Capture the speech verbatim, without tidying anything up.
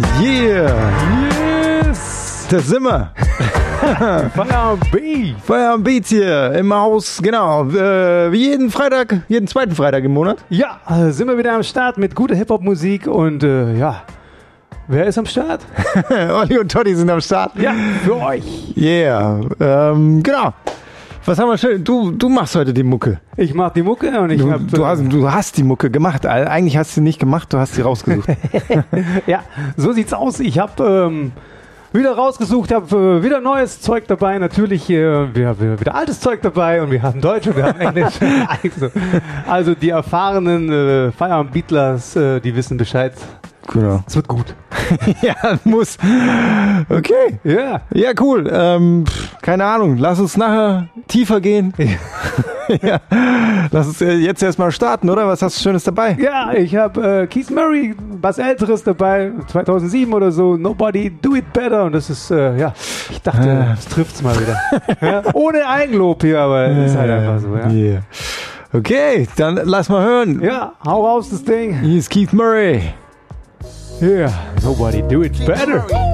Yeah! Yes! Da sind wir. Feierabend Beat. Feierabend Beats hier im Haus, genau. Äh, wie jeden Freitag, jeden zweiten Freitag im Monat. Ja, äh, sind wir wieder am Start mit guter Hip-Hop-Musik und äh, ja, wer ist am Start? Olli und Toddy sind am Start. Ja, für euch. Yeah, ähm, genau. Was haben wir schön? Du, du machst heute die Mucke. Ich mach die Mucke und ich Du, hab... du, hast, du hast die Mucke gemacht. Eigentlich hast du sie nicht gemacht, du hast sie rausgesucht. Ja, so sieht's aus. Ich habe ähm, wieder rausgesucht, habe äh, wieder neues Zeug dabei. Natürlich, äh, wir haben wieder altes Zeug dabei und wir haben Deutsch und wir haben Englisch. also, also die erfahrenen äh, Feierabend-Beatlers, äh, die wissen Bescheid. Genau. Es wird gut. Ja, muss. Okay. Ja. Ja, cool. Ähm, pff, keine Ahnung. Lass uns nachher tiefer gehen. Ja. Lass uns äh, jetzt erstmal starten, oder? Was hast du Schönes dabei? Ja, ich habe äh, Keith Murray, was Älteres dabei, zweitausendsieben oder so, Nobody Do It Better. Und das ist, äh, ja, ich dachte, Ah. das trifft's mal wieder. Ja, ohne Eigenlob hier, aber es ist halt einfach so, ja. Yeah. Okay, dann lass mal hören. Ja, hau raus das Ding. Hier ist Keith Murray. Yeah, Nobody Do It Better.